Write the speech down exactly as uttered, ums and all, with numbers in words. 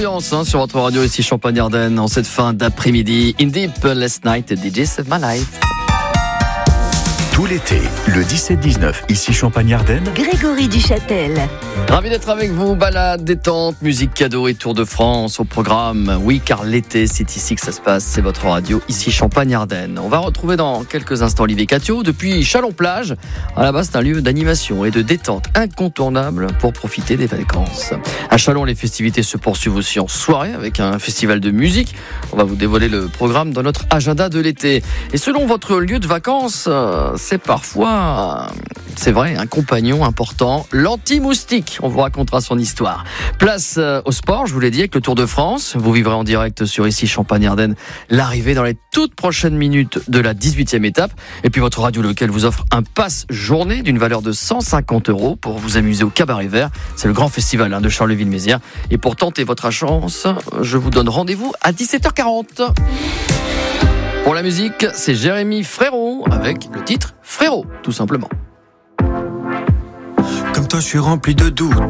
l'ambiance hein, sur votre radio ici Champagne-Ardenne en cette fin d'après-midi. In Deep, Last Night, D J Save My Life. Tout l'été, le dix-sept dix-neuf, ici Champagne-Ardenne. Grégory Duchâtel. Ravi d'être avec vous, balade, détente, musique, cadeau et Tour de France au programme. Oui, car l'été, c'est ici que ça se passe, c'est votre radio, ici Champagne-Ardenne. On va retrouver dans quelques instants Olivier Catio depuis Chalon-Plage. À la base, c'est un lieu d'animation et de détente incontournable pour profiter des vacances. À Chalon, les festivités se poursuivent aussi en soirée avec un festival de musique. On va vous dévoiler le programme dans notre agenda de l'été. Et selon votre lieu de vacances, c'est parfois, c'est vrai, un compagnon important, l'anti-moustique. On vous racontera son histoire. Place au sport, je vous l'ai dit, avec le Tour de France. Vous vivrez en direct sur ici Champagne-Ardenne l'arrivée dans les toutes prochaines minutes de la dix-huitième étape. Et puis votre radio locale vous offre un pass journée d'une valeur de cent cinquante euros pour vous amuser au Cabaret Vert. C'est le grand festival hein, de Charleville-Mézières. Et pour tenter votre chance, je vous donne rendez-vous à dix-sept heures quarante. Pour la musique, c'est Jérémy Frérot avec le titre Frérot, tout simplement. Comme toi, je suis rempli de doutes.